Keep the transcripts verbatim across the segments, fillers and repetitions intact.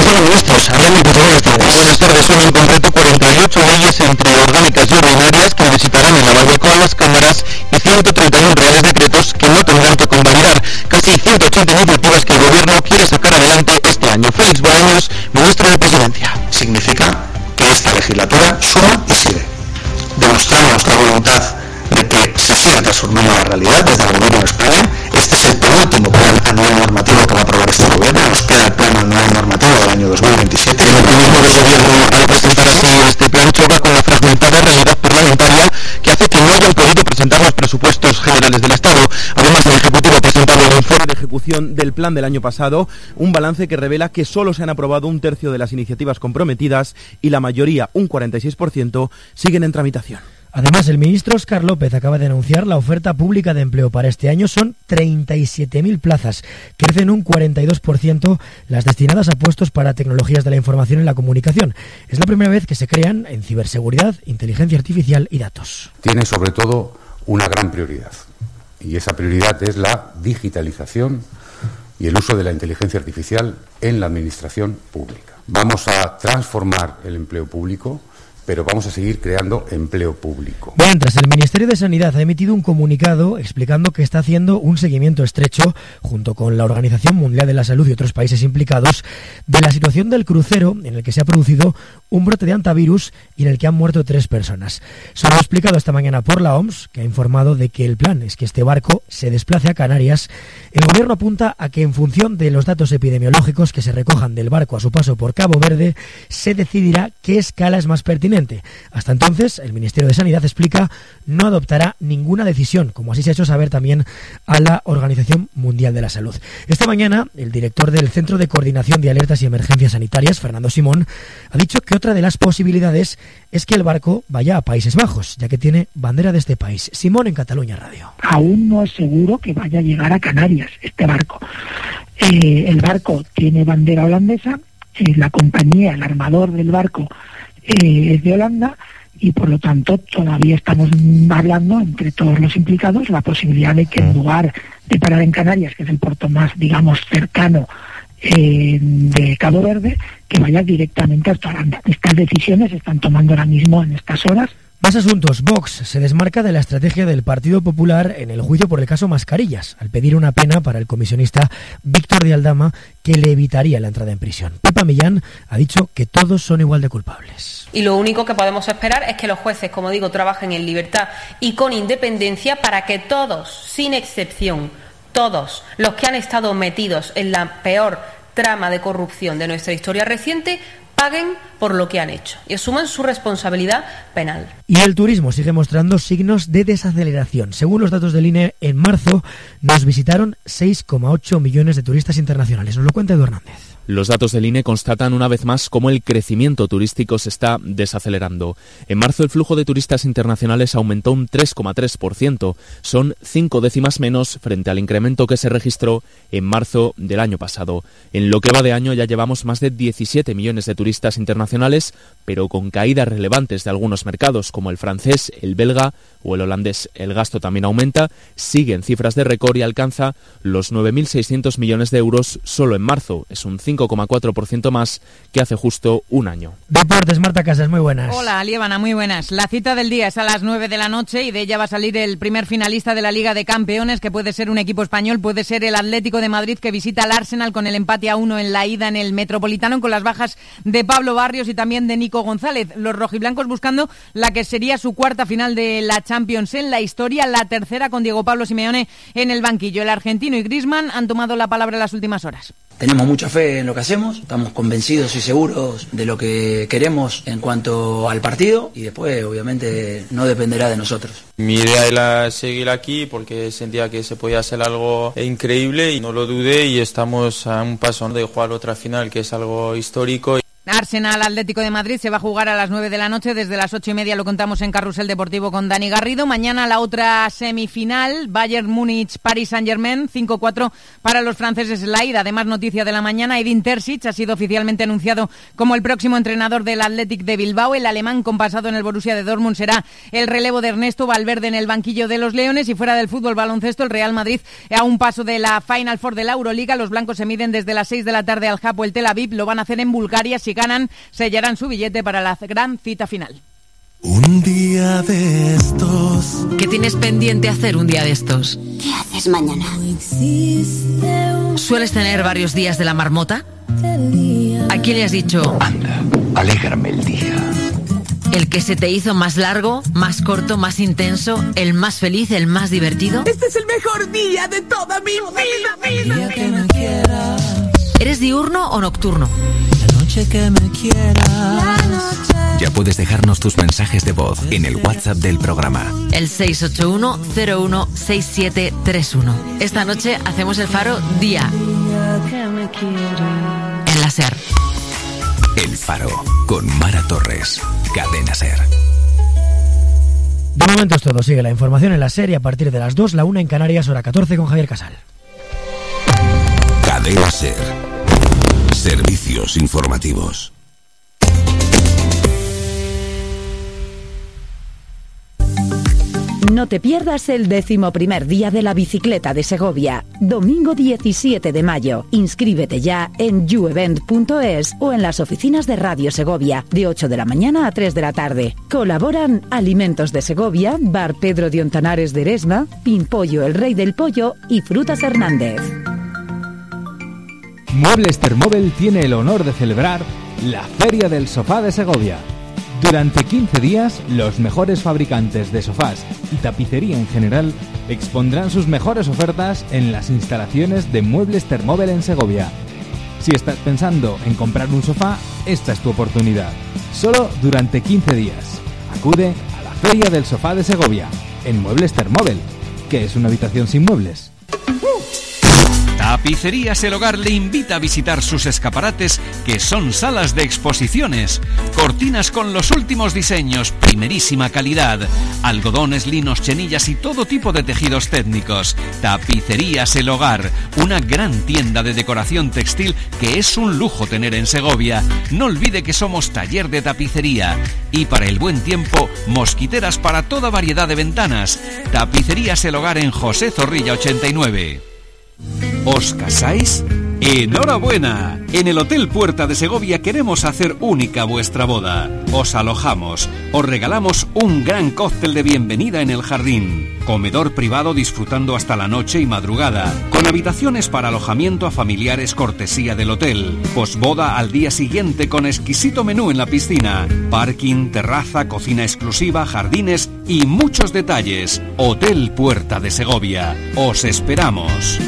Consejo de Ministros. Buenas tardes. Son en concreto cuarenta y ocho leyes entre orgánicas y ordinarias que visitarán en la barbacoa a las cámaras y ciento treinta y uno reales decretos que no tendrán que convalidar. Casi ciento ochenta iniciativas que el Gobierno quiere sacar adelante este año. Félix Bolaños, ministro de Presidencia. Significa que esta legislatura suma y sigue. Demostramos la voluntad de que se siga transformando la realidad desde el Gobierno de España. Este es el penúltimo plan anual normativo que va a aprobar este Gobierno. Nos queda el plan anual normativo del año dos mil veintisiete. El optimismo del Gobierno al presentar así este plan choca con la fragmentada realidad parlamentaria que hace que no hayan podido presentar los presupuestos generales del Estado. Además, el Ejecutivo ha presentado el informe de ejecución del plan del año pasado, un balance que revela que solo se han aprobado un tercio de las iniciativas comprometidas y la mayoría, un cuarenta y seis por ciento, siguen en tramitación. Además, el ministro Óscar López acaba de anunciar la oferta pública de empleo para este año. Son treinta y siete mil plazas, crecen un cuarenta y dos por ciento las destinadas a puestos para tecnologías de la información y la comunicación. Es la primera vez que se crean en ciberseguridad, inteligencia artificial y datos. Tiene sobre todo una gran prioridad, y esa prioridad es la digitalización y el uso de la inteligencia artificial en la administración pública. Vamos a transformar el empleo público, pero vamos a seguir creando empleo público. Mientras, el Ministerio de Sanidad ha emitido un comunicado explicando que está haciendo un seguimiento estrecho, junto con la Organización Mundial de la Salud y otros países implicados, de la situación del crucero en el que se ha producido un brote de hantavirus y en el que han muerto tres personas. Se lo ha explicado esta mañana por la O M S, que ha informado de que el plan es que este barco se desplace a Canarias. El Gobierno apunta a que en función de los datos epidemiológicos que se recojan del barco a su paso por Cabo Verde, se decidirá qué escala es más pertinente. Hasta entonces, el Ministerio de Sanidad explica no adoptará ninguna decisión, como así se ha hecho saber también a la Organización Mundial de la Salud. Esta mañana, el director del Centro de Coordinación de Alertas y Emergencias Sanitarias, Fernando Simón, ha dicho que otra de las posibilidades es que el barco vaya a Países Bajos, ya que tiene bandera de este país. Simón, en Cataluña Radio. Aún no es seguro que vaya a llegar a Canarias este barco. Eh, el barco tiene bandera holandesa, eh, la compañía, el armador del barco eh, es de Holanda, y por lo tanto todavía estamos hablando entre todos los implicados la posibilidad de que en lugar de parar en Canarias, que es el puerto más, digamos, cercano eh, de Cabo Verde, que vaya directamente hasta Holanda. Estas decisiones se están tomando ahora mismo en estas horas. Más asuntos. Vox se desmarca de la estrategia del Partido Popular en el juicio por el caso Mascarillas, al pedir una pena para el comisionista Víctor de Aldama que le evitaría la entrada en prisión. Pepa Millán ha dicho que todos son igual de culpables. Y lo único que podemos esperar es que los jueces, como digo, trabajen en libertad y con independencia para que todos, sin excepción, todos los que han estado metidos en la peor trama de corrupción de nuestra historia reciente paguen por lo que han hecho y asuman su responsabilidad penal. Y el turismo sigue mostrando signos de desaceleración. Según los datos del I N E, en marzo nos visitaron seis coma ocho millones de turistas internacionales. Nos lo cuenta Edu Hernández. Los datos del I N E constatan una vez más cómo el crecimiento turístico se está desacelerando. En marzo el flujo de turistas internacionales aumentó un tres coma tres por ciento. Son cinco décimas menos frente al incremento que se registró en marzo del año pasado. En lo que va de año ya llevamos más de diecisiete millones de turistas internacionales, pero con caídas relevantes de algunos mercados como el francés, el belga o el holandés. El gasto también aumenta, sigue en cifras de récord y alcanza los nueve mil seiscientos millones de euros solo en marzo. Es un cinco coma cuatro por ciento más que hace justo un año. Deportes, Marta Casas, muy buenas. Hola, Liébana, muy buenas. La cita del día es a las nueve de la noche y de ella va a salir el primer finalista de la Liga de Campeones, que puede ser un equipo español, puede ser el Atlético de Madrid, que visita al Arsenal con el empate a uno en la ida en el Metropolitano, con las bajas de Pablo Barrios y también de Nico González. Los rojiblancos buscando la que sería su cuarta final de la Champions en la historia, la tercera con Diego Pablo Simeone en el banquillo. El argentino y Griezmann han tomado la palabra en las últimas horas. Tenemos mucha fe en lo que hacemos, estamos convencidos y seguros de lo que queremos en cuanto al partido y después obviamente no dependerá de nosotros. Mi idea era seguir aquí porque sentía que se podía hacer algo increíble y no lo dudé, y estamos a un paso de jugar otra final, que es algo histórico. Arsenal Atlético de Madrid se va a jugar a las nueve de la noche. Desde las ocho y media lo contamos en Carrusel Deportivo con Dani Garrido. Mañana la otra semifinal, Bayern Múnich Paris Saint-Germain, cinco cuatro para los franceses la ida. Además, noticia de la mañana, Edin Terzic ha sido oficialmente anunciado como el próximo entrenador del Athletic de Bilbao. El alemán, con pasado en el Borussia de Dortmund, será el relevo de Ernesto Valverde en el banquillo de los Leones. Y fuera del fútbol baloncesto, el Real Madrid a un paso de la Final Four de la Euroliga. Los blancos se miden desde las seis de la tarde al Hapoel Tel Aviv. Lo van a hacer en Bulgaria. Si ganan, sellarán su billete para la gran cita final. Un día de estos. ¿Qué tienes pendiente hacer un día de estos? ¿Qué haces mañana? ¿Sueles tener varios días de la marmota? ¿A quién le has dicho? Anda, alégrame el día. ¿El que se te hizo más largo, más corto, más intenso, el más feliz, el más divertido? Este es el mejor día de toda mi vida, vida, vida. ¿Eres diurno o nocturno? Que me quieras. Ya puedes dejarnos tus mensajes de voz en el WhatsApp del programa. El seis ocho uno cero uno seis siete tres uno. Esta noche hacemos el Faro Día. En la SER. El Faro con Mara Torres. Cadena SER. De momento es todo. Sigue la información en la SER y a partir de las dos, la una en Canarias, hora catorce con Javier Casal. Cadena SER. Servicios informativos. No te pierdas el décimo primer día de la bicicleta de Segovia, domingo diecisiete de mayo. Inscríbete ya en youevent punto es o en las oficinas de Radio Segovia, de ocho de la mañana a tres de la tarde. Colaboran Alimentos de Segovia, Bar Pedro de Ontanares de Eresma, Pimpollo el Rey del Pollo y Frutas Hernández. Muebles Termóvel tiene el honor de celebrar la Feria del Sofá de Segovia. Durante quince días, los mejores fabricantes de sofás y tapicería en general expondrán sus mejores ofertas en las instalaciones de Muebles Termóvel en Segovia. Si estás pensando en comprar un sofá, esta es tu oportunidad. Solo durante quince días. Acude a la Feria del Sofá de Segovia, en Muebles Termóvel, que es una habitación sin muebles. Tapicerías El Hogar le invita a visitar sus escaparates, que son salas de exposiciones. Cortinas con los últimos diseños, primerísima calidad. Algodones, linos, chenillas y todo tipo de tejidos técnicos. Tapicerías El Hogar, una gran tienda de decoración textil que es un lujo tener en Segovia. No olvide que somos taller de tapicería. Y para el buen tiempo, mosquiteras para toda variedad de ventanas. Tapicerías El Hogar en José Zorrilla ochenta y nueve. ¿Os casáis? ¡Enhorabuena! En el Hotel Puerta de Segovia queremos hacer única vuestra boda. Os alojamos, os regalamos un gran cóctel de bienvenida en el jardín, comedor privado disfrutando hasta la noche y madrugada, con habitaciones para alojamiento a familiares cortesía del hotel, posboda al día siguiente con exquisito menú en la piscina, parking, terraza, cocina exclusiva, jardines y muchos detalles. Hotel Puerta de Segovia. Os esperamos.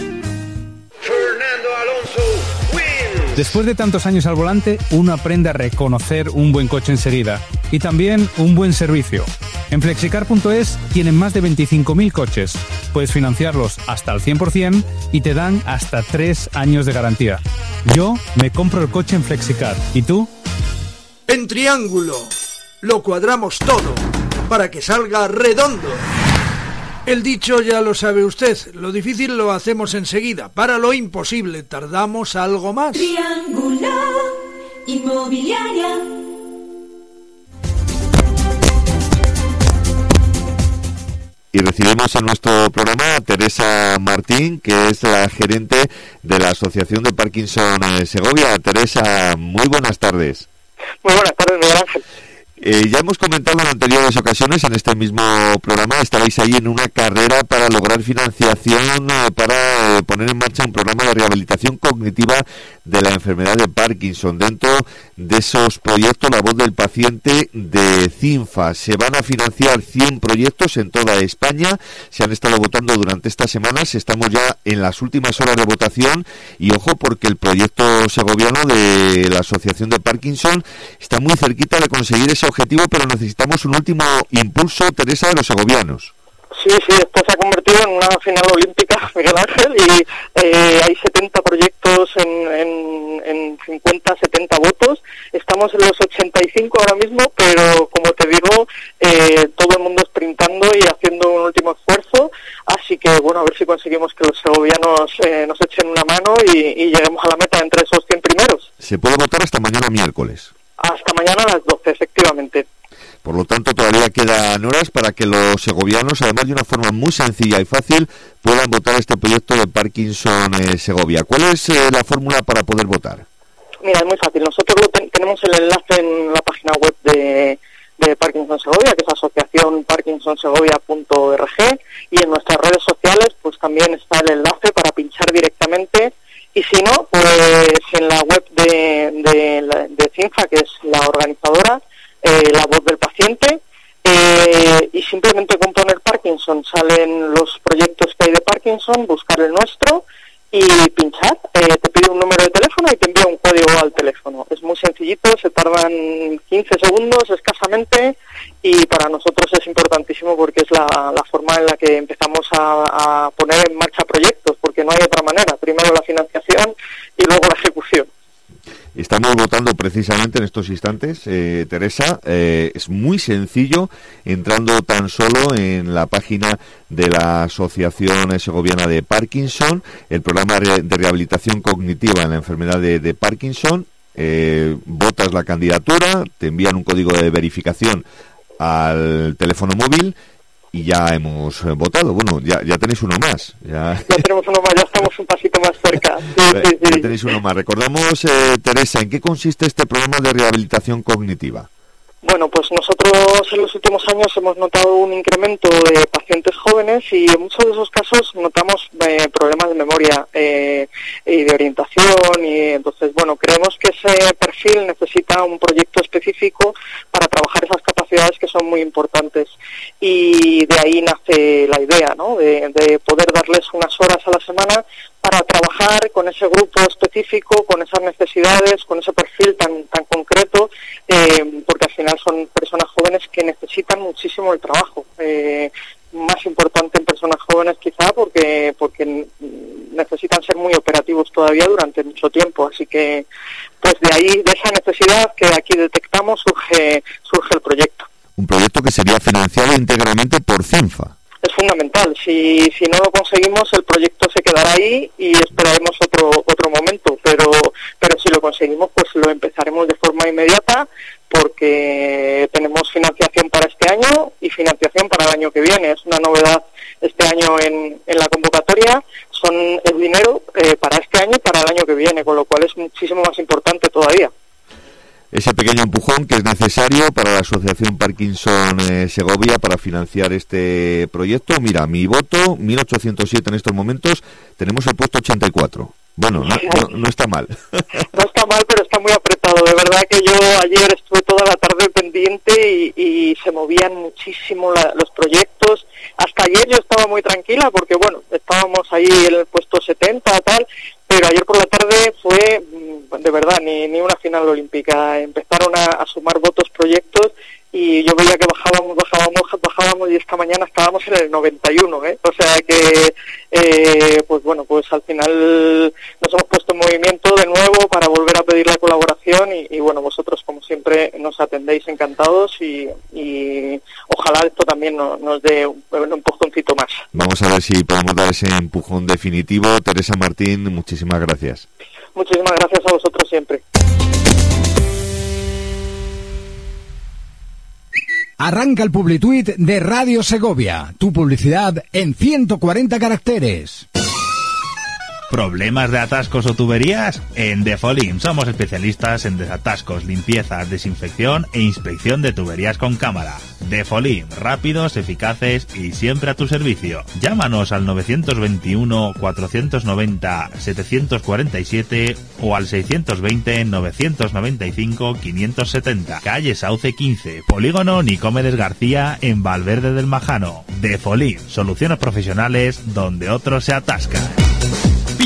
Después de tantos años al volante, uno aprende a reconocer un buen coche enseguida y también un buen servicio. En flexicar punto es tienen más de veinticinco mil coches. Puedes financiarlos hasta el cien por ciento y te dan hasta tres años de garantía. Yo me compro el coche en Flexicar. ¿Y tú? En Triángulo lo cuadramos todo para que salga redondo. El dicho ya lo sabe usted, lo difícil lo hacemos enseguida, para lo imposible tardamos algo más. Triángulo Inmobiliaria. Y recibimos en nuestro programa a Teresa Martín, que es la gerente de la Asociación de Parkinson Segovia. Teresa, muy buenas tardes. Muy buenas tardes, Miguel Ángel. Eh, ya hemos comentado en anteriores ocasiones, en este mismo programa, estabais ahí en una carrera para lograr financiación eh, para eh, poner en marcha un programa de rehabilitación cognitiva de la enfermedad de Parkinson. Dentro de esos proyectos, La Voz del Paciente de CINFA, se van a financiar cien proyectos en toda España. Se han estado votando durante estas semanas, estamos ya en las últimas horas de votación y ojo porque el proyecto segoviano de la Asociación de Parkinson está muy cerquita de conseguir ese objetivo, pero necesitamos un último impulso, Teresa, de los segovianos. Sí, sí, esto se ha convertido en una final olímpica, Miguel Ángel, y eh, hay setenta proyectos en, en, en cincuenta, setenta votos. Estamos en los ochenta y cinco ahora mismo, pero como te digo, eh, todo el mundo sprintando y haciendo un último esfuerzo. Así que, bueno, a ver si conseguimos que los segovianos eh, nos echen una mano y, y lleguemos a la meta entre esos cien primeros. Se puede votar hasta mañana miércoles. Hasta mañana a las doce, efectivamente. Por lo tanto, todavía quedan horas para que los segovianos, además de una forma muy sencilla y fácil, puedan votar este proyecto de Parkinson eh, Segovia. ¿Cuál es eh, la fórmula para poder votar? Mira, es muy fácil. Nosotros lo ten- tenemos el enlace en la página web de, de Parkinson Segovia, que es asociación parkinson segovia punto org, y en nuestras redes sociales pues también está el enlace para pinchar directamente. Y si no, pues en la web de, de, de, de CINFA, que es la organizadora, Eh, la voz del paciente, eh, y simplemente con poner Parkinson salen los proyectos que hay de Parkinson, buscar el nuestro y pinchar. Eh, te pide un número de teléfono y te envía un código al teléfono. Es muy sencillito, se tardan quince segundos escasamente, y para nosotros es importantísimo porque es la, la forma en la que empezamos a, a poner en marcha proyectos, porque no hay otra manera. Primero la financiación y luego la ejecución. Estamos votando precisamente en estos instantes, eh, Teresa. Eh, es muy sencillo, entrando tan solo en la página de la Asociación Segoviana de Parkinson, el programa de rehabilitación cognitiva en la enfermedad de, de Parkinson. Eh, votas la candidatura, te envían un código de verificación al teléfono móvil y ya hemos eh, votado. Bueno, ya, ya tenéis uno más. Ya... ya tenemos uno más, ya estamos un pasito más cerca. Sí, sí, sí. Ya tenéis uno más. Recordamos, eh, Teresa, ¿en qué consiste este programa de rehabilitación cognitiva? Bueno, pues nosotros en los últimos años hemos notado un incremento de pacientes jóvenes y en muchos de esos casos notamos eh, problemas de memoria eh, y de orientación, y entonces, bueno, creemos que ese perfil necesita un proyecto específico para trabajar esas capacidades que son muy importantes, y de ahí nace la idea, ¿no?, de, de poder darles unas horas a la semana para trabajar con ese grupo específico, con esas necesidades, con ese perfil tan tan concreto, eh, porque al final son personas jóvenes que necesitan muchísimo el trabajo, eh, más importante en personas jóvenes quizá porque porque necesitan ser muy operativos todavía durante mucho tiempo, así que pues de ahí, de esa necesidad que aquí detectamos, surge surge el proyecto. Un proyecto que sería financiado íntegramente por CINFA. Es fundamental. Si si no lo conseguimos, el proyecto se quedará ahí y esperaremos otro otro momento, pero pero si lo conseguimos, pues lo empezaremos de forma inmediata, porque tenemos financiación para este año y financiación para el año que viene. Es una novedad este año en, en la convocatoria. Son el dinero eh, para este año y para el año que viene, con lo cual es muchísimo más importante todavía. Ese pequeño empujón que es necesario para la Asociación Parkinson eh, Segovia para financiar este proyecto. Mira, mi voto, mil ochocientos siete en estos momentos, tenemos el puesto ochenta y cuatro. Bueno, no, no, no está mal. No está mal, pero está muy apretado. De verdad que yo ayer estuve toda la tarde pendiente y, y se movían muchísimo la, los proyectos. Hasta ayer yo estaba muy tranquila porque, bueno, estábamos ahí en el puesto setenta, tal, pero ayer por la tarde fue, de verdad, ni, ni una final olímpica. Empezaron a, a sumar votos proyectos y yo veía que bajábamos, bajábamos, bajábamos y esta mañana estábamos en el noventa y uno, ¿eh? O sea que, eh, pues bueno, pues al final nos hemos puesto en movimiento de nuevo para volver a pedir la colaboración y, y bueno, vosotros como siempre nos atendéis encantados y, y ojalá esto también nos, nos dé un, un empujoncito más. Vamos a ver si podemos dar ese empujón definitivo. Teresa Martín, muchísimas gracias. Muchísimas gracias a vosotros siempre. Arranca el Publituit de Radio Segovia. Tu publicidad en ciento cuarenta caracteres. ¿Problemas de atascos o tuberías? En Defolim somos especialistas en desatascos, limpiezas, desinfección e inspección de tuberías con cámara. Defolim, rápidos, eficaces y siempre a tu servicio. Llámanos al novecientos veintiuno, cuatrocientos noventa, setecientos cuarenta y siete o al seiscientos veinte, novecientos noventa y cinco, quinientos setenta. Calle Sauce quince, Polígono Nicomedes García en Valverde del Majano. Defolim, soluciones profesionales donde otros se atascan.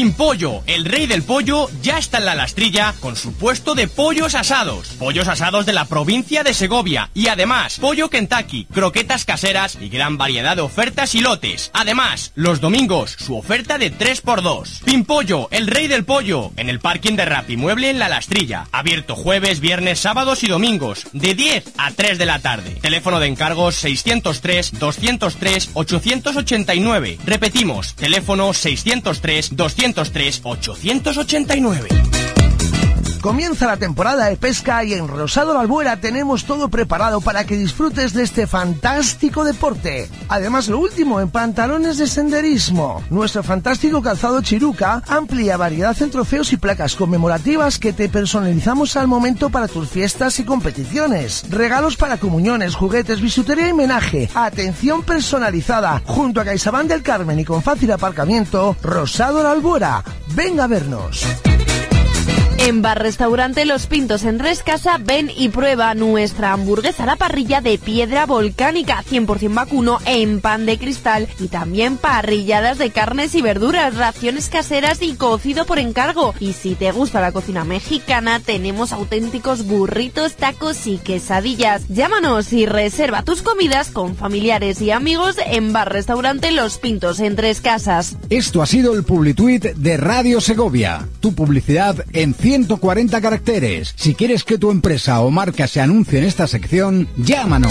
Pimpollo, el rey del pollo, ya está en la Lastrilla con su puesto de pollos asados. Pollos asados de la provincia de Segovia y además pollo Kentucky, croquetas caseras y gran variedad de ofertas y lotes. Además, los domingos, su oferta de tres por dos. Pimpollo, el rey del pollo, en el parking de Rapimueble en la Lastrilla. Abierto jueves, viernes, sábados y domingos, de diez a tres de la tarde. Teléfono de encargos seiscientos tres, doscientos tres, ochocientos ochenta y nueve. Repetimos, teléfono seiscientos tres, doscientos tres, ochocientos ochenta y nueve. Comienza la temporada de pesca y en Rosado La Albuera tenemos todo preparado para que disfrutes de este fantástico deporte. Además, lo último en pantalones de senderismo. Nuestro fantástico calzado Chiruca, amplia variedad en trofeos y placas conmemorativas que te personalizamos al momento para tus fiestas y competiciones. Regalos para comuniones, juguetes, bisutería y menaje. Atención personalizada. Junto a CaixaBank del Carmen y con fácil aparcamiento, Rosado La Albuera. Venga a vernos. En Bar Restaurante Los Pintos en Rescasa, ven y prueba nuestra hamburguesa a la parrilla de piedra volcánica, cien por ciento vacuno en pan de cristal y también parrilladas de carnes y verduras, raciones caseras y cocido por encargo. Y si te gusta la cocina mexicana, tenemos auténticos burritos, tacos y quesadillas. Llámanos y reserva tus comidas con familiares y amigos en Bar Restaurante Los Pintos en Tres Casas. Esto ha sido el Publituit de Radio Segovia, tu publicidad en ciento cuarenta caracteres. Si quieres que tu empresa o marca se anuncie en esta sección, llámanos.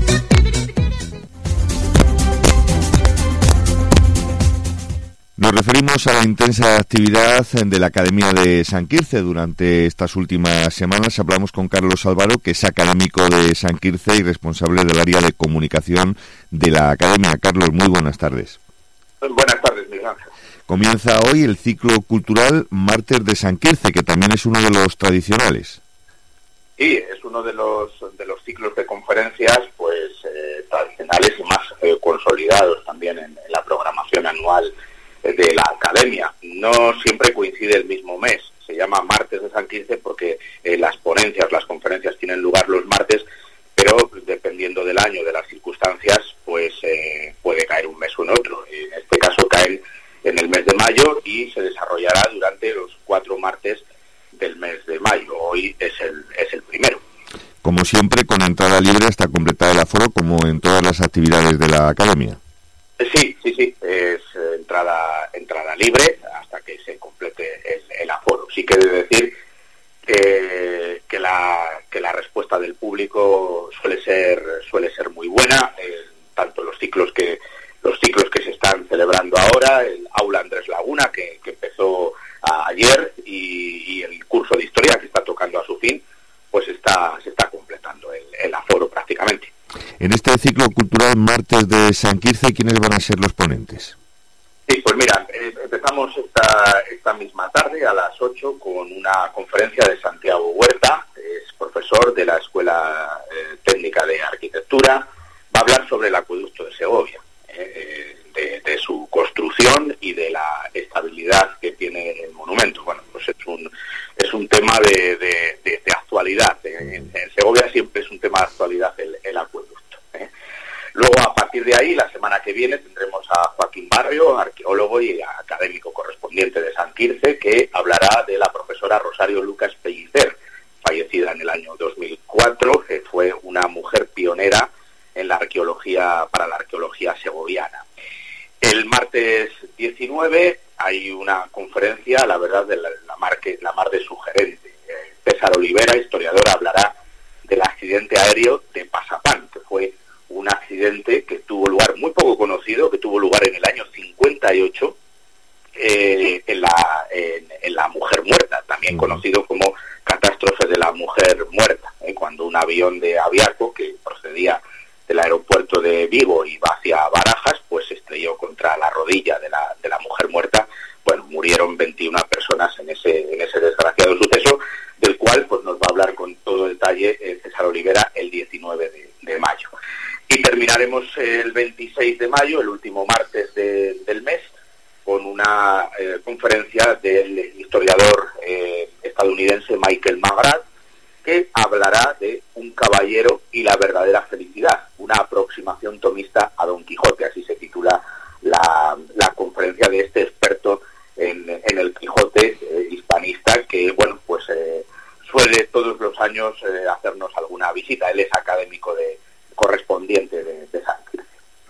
Nos referimos a la intensa actividad de la Academia de San Quirce durante estas últimas semanas. Hablamos con Carlos Álvaro, que es académico de San Quirce y responsable del área de comunicación de la Academia. Carlos, muy buenas tardes. Buenas tardes, Miguel Ángel. Comienza hoy el ciclo cultural Mártir de San Quirce, que también es uno de los tradicionales. Sí, es uno de los de los ciclos de conferencias pues eh, tradicionales y más eh, consolidados también en, en la programación anual de la Academia. No siempre coincide el mismo mes. Se llama Martes de San Quirce porque eh, las ponencias, las conferencias tienen lugar los martes, pero dependiendo del año, de las circunstancias, pues eh, puede caer un mes o en otro. En este caso caen en el mes de mayo y se desarrollará durante los cuatro martes del mes de mayo. Hoy es el es el primero. Como siempre, con entrada libre hasta completar el aforo, como en todas las actividades de la Academia. Sí, sí, sí, es entrada entrada libre hasta que se complete el, el aforo. Sí que he de decir que, que la que la respuesta del público suele ser suele ser muy buena, eh, tanto los ciclos que los ciclos que se están celebrando ahora, el Aula Andrés Laguna, que, que empezó a, ayer, y, y el curso de Historia, que está tocando a su fin, pues está se está completando el, el aforo prácticamente. En este ciclo cultural Martes de San Quirce, ¿quiénes van a ser los ponentes? Sí, pues mira, eh, empezamos esta, esta misma tarde a las ocho con una conferencia de Santiago Huerta, es profesor de la Escuela eh, Técnica de Arquitectura, va a hablar sobre el acueducto de Segovia. De, de su construcción y de la estabilidad que tiene el monumento. Bueno, pues es un es un tema de, de, de, de actualidad. En, en Segovia siempre es un tema de actualidad el, el acueducto. ¿eh? Luego, a partir de ahí, la semana que viene tendremos a Joaquín Barrio, arqueólogo y académico correspondiente de San Quirce, que hablará de la profesora Rosario Lucas Pellicer, fallecida en el año dos mil cuatro, que fue una mujer pionera en la arqueología, para la arqueología segoviana. El martes diecinueve hay una conferencia, la verdad, de la, la, mar, que, la mar de sugerente. Eh, César Olivera, historiador, hablará del accidente aéreo de Pasapán, que fue un accidente que tuvo lugar, muy poco conocido, que tuvo lugar en el año cincuenta y ocho, eh, en, la, en, en la Mujer Muerta, también conocido como catástrofe de la Mujer Muerta, eh, cuando un avión de Aviaco, que procedía del aeropuerto de Vigo y va hacia Barajas, pues se estrelló contra la rodilla de la de la mujer muerta. Bueno, murieron veintiuna personas en ese en ese desgraciado suceso, del cual pues nos va a hablar con todo detalle eh, César Olivera el diecinueve de mayo. Y terminaremos el veintiséis de mayo, el último martes de, del mes, con una eh, conferencia del historiador eh, estadounidense Michael McGrath, que hablará de Un caballero y la verdadera felicidad, una aproximación tomista a Don Quijote, así se titula la, la conferencia de este experto en, en el Quijote eh, hispanista, que bueno, pues eh, suele todos los años eh, hacernos alguna visita. Él es académico de correspondiente de, de San Quirce.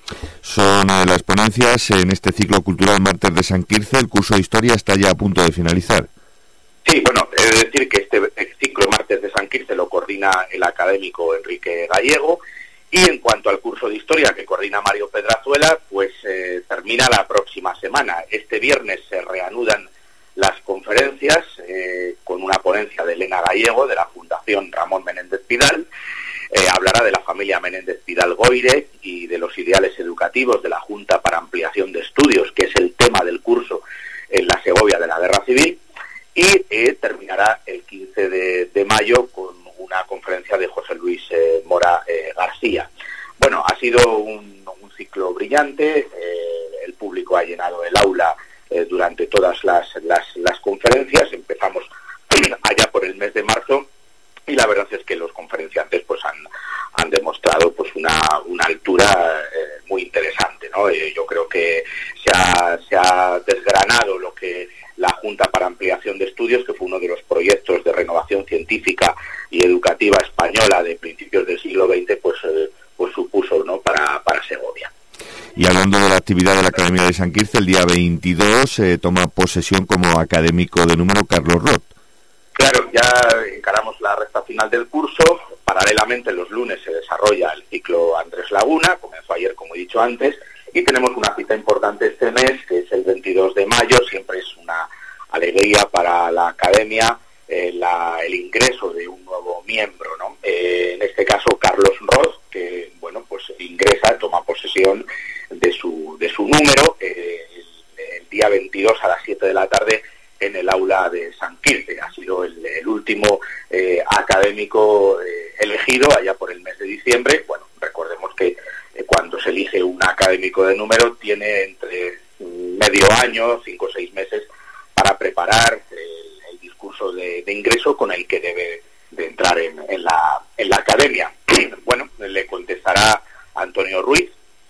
Son eh, las ponencias en este ciclo cultural Mártir de San Quirce. El curso de Historia está ya a punto de finalizar. Sí, bueno, he de decir que este ciclo Mártir de San Quirce lo coordina el académico Enrique Gallego, y en cuanto al curso de Historia que coordina Mario Pedrazuela, pues eh, termina la próxima semana. Este viernes se reanudan las conferencias eh, con una ponencia de Elena Gallego, de la Fundación Ramón Menéndez Pidal. Eh, hablará de la familia Menéndez Pidal Goire y de los ideales educativos de la Junta para Ampliación de Estudios, que es el tema del curso en la Segovia de la Guerra Civil. Y eh, terminará el quince de mayo con una conferencia de José Luis eh, Mora eh, García. Bueno, ha sido un, un ciclo brillante, eh, el público ha llenado el aula eh, durante todas las, las, las conferencias. Empezamos allá por el mes de marzo y la verdad es que los conferenciantes pues han, han demostrado pues una, una altura eh, muy interesante, ¿no? Eh, yo creo que se ha, se ha desgranado lo que la Junta para Ampliación de Estudios, que fue uno de los proyectos de renovación científica y educativa española de principios del siglo veinte, pues, eh, pues supuso, ¿no?, para, para Segovia. Y hablando de la actividad de la Academia de San Quirce, el día veintidós eh, toma posesión como académico de número Carlos Roth. Claro, ya encaramos la recta final del curso. Paralelamente, los lunes se desarrolla el ciclo Andrés Laguna, comenzó ayer, como he dicho antes, y tenemos una cita importante este mes, que es el veintidós de mayo. Siempre es una alegría para la Academia eh, la, el ingreso de un nuevo miembro, ¿no? Eh, en este caso, Carlos Roth, que, bueno, pues ingresa, toma posesión de su, de su número eh, el, el día veintidós a las siete de la tarde en el aula de San Quirce. Ha sido el, el último eh, académico eh, elegido allá por el mes de diciembre. Bueno, recordemos que eh, cuando se elige un académico de número tiene entre medio año, cinco o seis meses, para preparar el, el discurso de, de ingreso con el que debe de entrar en, en, la, en la academia. Bueno, le contestará Antonio Ruiz,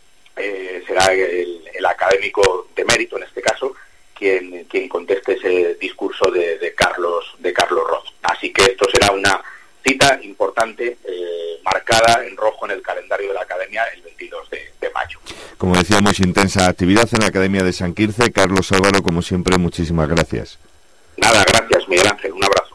eh, será el, el académico de mérito en este caso, quien, quien conteste ese discurso de, de Carlos de Carlos Roth. Así que esto será una cita importante, eh, marcada en rojo en el calendario de la Academia el veintidós de mayo. Como decíamos, intensa actividad en la Academia de San Quirce. Carlos Álvaro, como siempre, muchísimas gracias. Nada, gracias, Miguel Ángel. Un abrazo.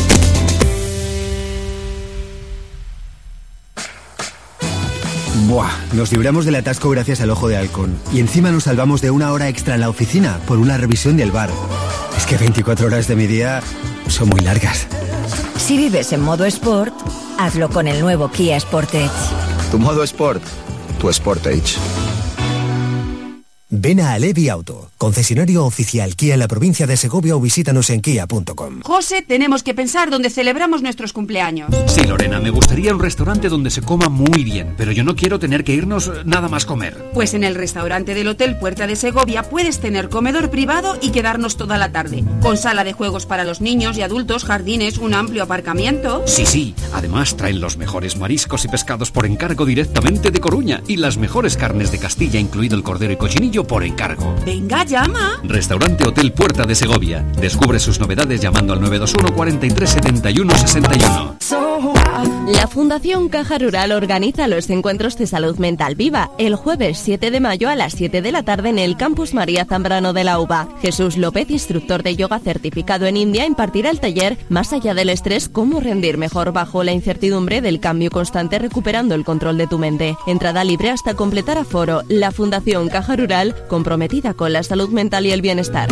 Buah, nos libramos del atasco gracias al Ojo de Halcón. Y encima nos salvamos de una hora extra en la oficina por una revisión del bar. Es que veinticuatro horas de mi día son muy largas. Si vives en modo Sport, hazlo con el nuevo Kia Sportage. Tu modo Sport, tu Sportage. Ven a Alevi Auto, concesionario oficial Kia en la provincia de Segovia, o visítanos en kia punto com. José, tenemos que pensar dónde celebramos nuestros cumpleaños. Sí, Lorena, me gustaría un restaurante donde se coma muy bien, pero yo no quiero tener que irnos nada más comer. Pues en el restaurante del Hotel Puerta de Segovia puedes tener comedor privado y quedarnos toda la tarde, con sala de juegos para los niños y adultos, jardines, un amplio aparcamiento. Sí, sí, además traen los mejores mariscos y pescados por encargo directamente de Coruña y las mejores carnes de Castilla, incluido el cordero y cochinillo, por encargo. Venga, llama. Restaurante Hotel Puerta de Segovia. Descubre sus novedades llamando al nueve dos uno, cuarenta y tres, setenta y uno, sesenta y uno. La Fundación Caja Rural organiza los encuentros de salud mental viva el jueves siete de mayo a las siete de la tarde en el Campus María Zambrano de la UBA. Jesús López, instructor de yoga certificado en India, impartirá el taller Más allá del estrés, cómo rendir mejor bajo la incertidumbre del cambio constante, recuperando el control de tu mente. Entrada libre hasta completar aforo. La Fundación Caja Rural, comprometida con la salud mental y el bienestar.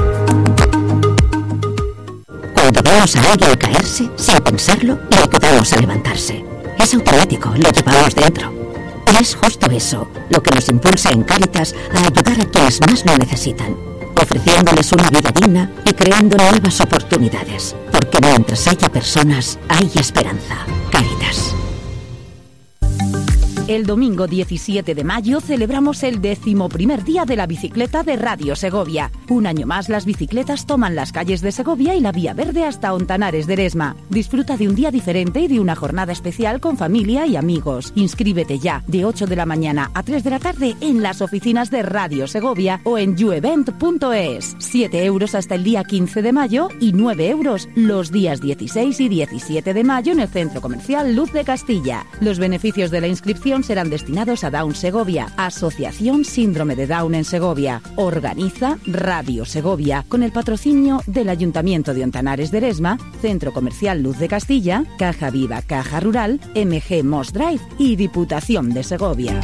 Cuando vemos a alguien caerse, sin pensarlo, le ayudamos a levantarse. Es automático, lo llevamos dentro. Y es justo eso lo que nos impulsa en Cáritas a ayudar a quienes más lo necesitan, ofreciéndoles una vida digna y creando nuevas oportunidades. Porque mientras haya personas, hay esperanza. Cáritas. El domingo diecisiete de mayo celebramos el decimoprimer día de la bicicleta de Radio Segovia. Un año más las bicicletas toman las calles de Segovia y la Vía Verde hasta Ontanares de Eresma. Disfruta de un día diferente y de una jornada especial con familia y amigos. Inscríbete ya de ocho de la mañana a tres de la tarde en las oficinas de Radio Segovia o en youevent punto es. siete euros hasta el día quince de mayo y nueve euros los días dieciséis y diecisiete de mayo en el Centro Comercial Luz de Castilla. Los beneficios de la inscripción serán destinados a Down Segovia, Asociación Síndrome de Down en Segovia. Organiza Radio Segovia con el patrocinio del Ayuntamiento de Ontanares de Eresma, Centro Comercial Luz de Castilla, Caja Viva Caja Rural, M G Moss Drive y Diputación de Segovia.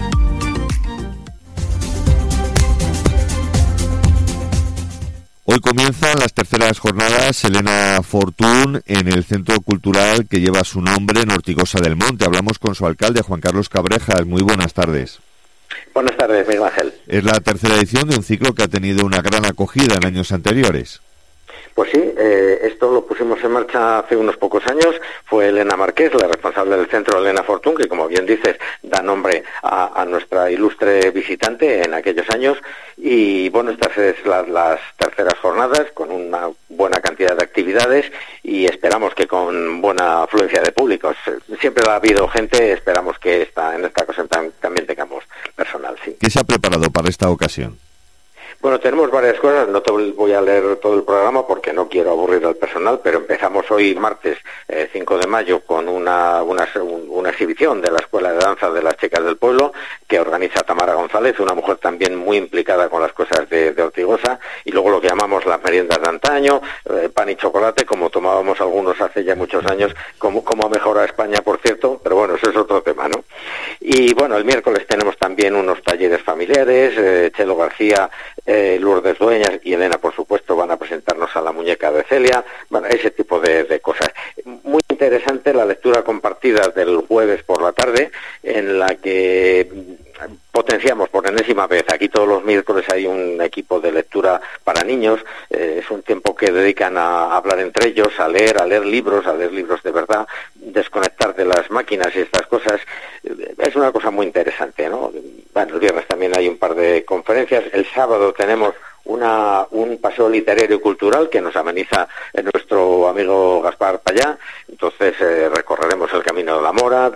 Hoy comienzan las terceras jornadas Elena Fortún en el centro cultural que lleva su nombre en Ortigosa del Monte. Hablamos con su alcalde, Juan Carlos Cabrejas. Muy buenas tardes. Buenas tardes, Miguel Ángel. Es la tercera edición de un ciclo que ha tenido una gran acogida en años anteriores. Pues sí, eh, esto lo pusimos en marcha hace unos pocos años. Fue Elena Márquez, la responsable del centro Elena Fortún, que como bien dices, da nombre a, a nuestra ilustre visitante en aquellos años. Y bueno, estas son la, las terceras jornadas con una buena cantidad de actividades y esperamos que con buena afluencia de públicos. Siempre ha habido gente, esperamos que esta, en esta ocasión tam, también tengamos personal, sí. ¿Qué se ha preparado para esta ocasión? Bueno, tenemos varias cosas, no te voy a leer todo el programa porque no quiero aburrir al personal, pero empezamos hoy martes eh, cinco de mayo con una, una, una exhibición de la Escuela de Danza de las Chicas del Pueblo que organiza Tamara González, una mujer también muy implicada con las cosas de, de Ortigosa, y luego lo que llamamos las meriendas de antaño, eh, pan y chocolate, como tomábamos algunos hace ya muchos años, como, como mejora España, por cierto, pero bueno, eso es otro tema, ¿no? Y bueno, el miércoles tenemos también unos talleres familiares, eh, Chelo García, Eh, Lourdes Dueñas y Elena, por supuesto, van a presentarnos a la muñeca de Celia, bueno, ese tipo de, de cosas. Muy interesante la lectura compartida del jueves por la tarde, en la que potenciamos por enésima vez, aquí todos los miércoles hay un equipo de lectura para niños, eh, es un tiempo que dedican a hablar entre ellos, a leer, a leer libros, a leer libros de verdad, desconectar de las máquinas y estas cosas, es una cosa muy interesante, ¿no? Bueno, el viernes también hay un par de conferencias, el sábado tenemos una un paseo literario y cultural que nos ameniza nuestro amigo Gaspar Payá, entonces eh, recorreremos el Camino de la Mora,